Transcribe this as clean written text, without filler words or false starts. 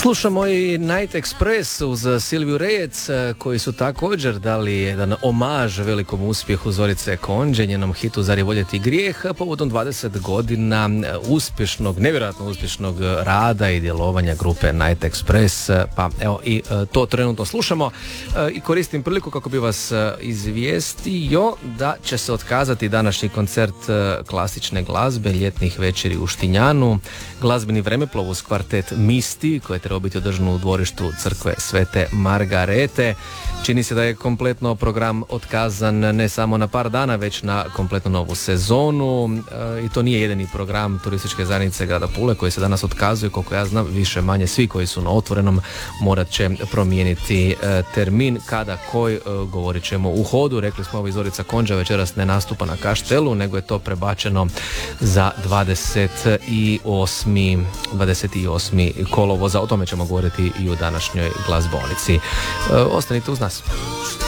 Slušamo i Night Express uz Silviju Rejec, koji su također dali jedan omaž velikom uspjehu Zorice Konđe, njenom hitu Zar je voljeti grijeh, povodom 20 godina uspješnog, nevjerojatno uspješnog rada i djelovanja grupe Night Express. Pa evo i to trenutno slušamo i koristim priliku kako bi vas izvijestio da će se otkazati današnji koncert klasične glazbe ljetnih večeri u Štinjanu. Glazbeni vremeplov uz kvartet Misti, koji je trebao biti održan u dvorištu crkve Svete Margarete. Čini se da je kompletno program otkazan ne samo na par dana, već na kompletno novu sezonu. I to nije jedini program turističke zajednice grada Pule koji se danas otkazuje. Koliko ja znam, više manje svi koji su na otvorenom morat će promijeniti termin kada koji, govorit ćemo u hodu. Rekli smo, Zorica Konđa večeras ne nastupa na Kaštelu, nego je to prebačeno za 28. kolovoza. O tome ćemo govoriti i u današnjoj glazbonici. Ostanite uz nas.